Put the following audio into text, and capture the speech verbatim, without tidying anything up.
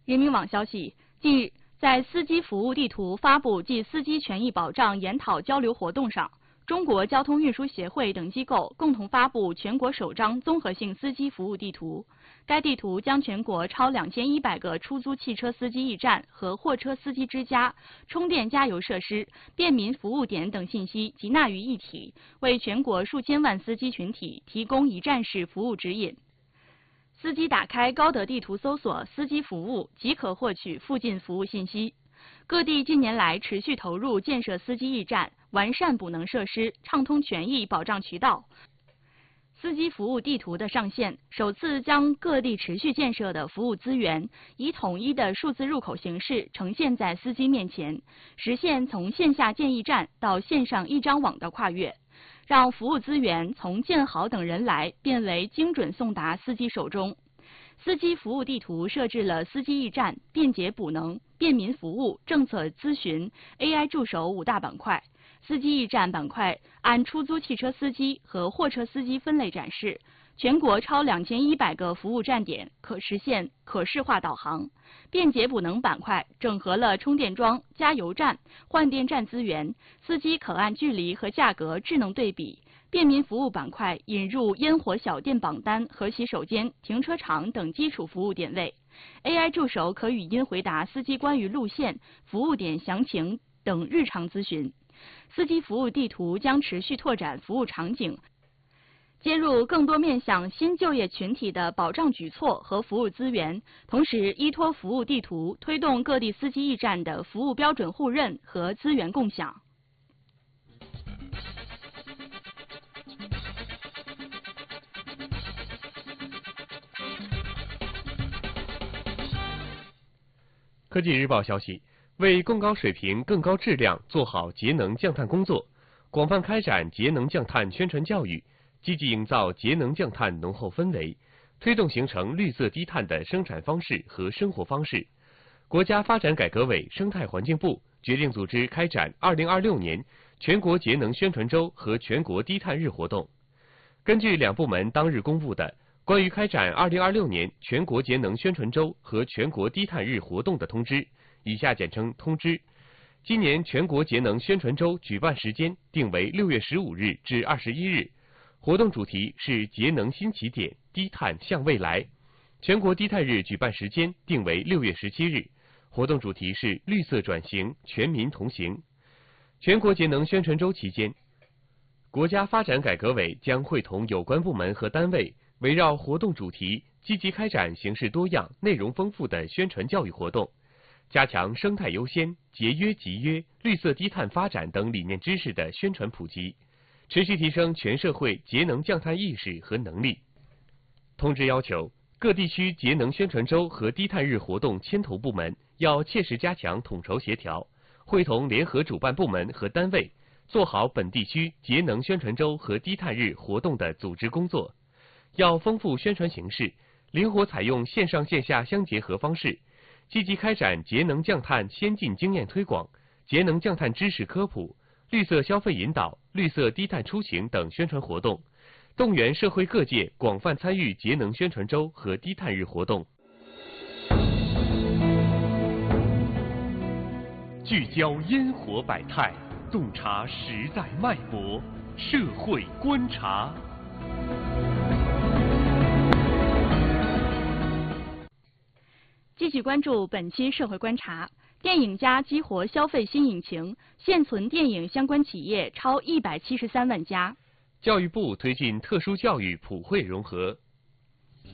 人民网消息，近日，在司机服务地图发布暨司机权益保障研讨交流活动上，中国交通运输协会等机构共同发布全国首张综合性司机服务地图。该地图将全国超两千一百个出租汽车司机驿站和货车司机之家、充电加油设施、便民服务点等信息集纳于一体，为全国数千万司机群体提供一站式服务指引。司机打开高德地图搜索司机服务，即可获取附近服务信息。各地近年来持续投入建设司机驿站，完善补能设施，畅通权益保障渠道。司机服务地图的上线，首次将各地持续建设的服务资源以统一的数字入口形式呈现在司机面前，实现从线下建驿站到线上一张网的跨越，让服务资源从建好等人来变为精准送达司机手中。司机服务地图设置了司机驿站、便捷补能、便民服务、政策咨询、A I 助手五大板块。司机驿站板块按出租汽车司机和货车司机分类展示，全国超两千一百个服务站点可实现可视化导航。便捷补能板块整合了充电桩、加油站、换电站资源，司机可按距离和价格智能对比。便民服务板块引入烟火小店榜单和洗手间、停车场等基础服务点位。A I 助手可语音回答司机关于路线、服务点详情等日常咨询。司机服务地图将持续拓展服务场景，接入更多面向新就业群体的保障举措和服务资源，同时依托服务地图推动各地司机驿站的服务标准互认和资源共享。 科技日报消息，为更高水平、更高质量做好节能降碳工作，广泛开展节能降碳宣传教育，积极营造节能降碳浓厚氛围，推动形成绿色低碳的生产方式和生活方式。国家发展改革委、生态环境部决定组织开展二零二六年全国节能宣传周和全国低碳日活动。根据两部门当日公布的关于开展二零二六年全国节能宣传周和全国低碳日活动的通知，以下简称通知。今年全国节能宣传周举办时间定为六月十五日至二十一日，活动主题是节能新起点，低碳向未来。全国低碳日举办时间定为六月十七日，活动主题是绿色转型，全民同行。全国节能宣传周期间，国家发展改革委将会同有关部门和单位围绕活动主题，积极开展形式多样、内容丰富的宣传教育活动，加强生态优先、节约集约、绿色低碳发展等理念知识的宣传普及，持续提升全社会节能降碳意识和能力。通知要求，各地区节能宣传周和低碳日活动牵头部门要切实加强统筹协调，会同联合主办部门和单位，做好本地区节能宣传周和低碳日活动的组织工作。要丰富宣传形式，灵活采用线上线下相结合方式，积极开展节能降碳先进经验推广、节能降碳知识科普、绿色消费引导、绿色低碳出行等宣传活动，动员社会各界广泛参与节能宣传周和低碳日活动。聚焦烟火百态，洞察时代脉搏，社会观察。 继续关注本期社会观察，电影加激活消费新引擎，现存电影相关企业超一百七十三万家。 教育部推进特殊教育普惠融合。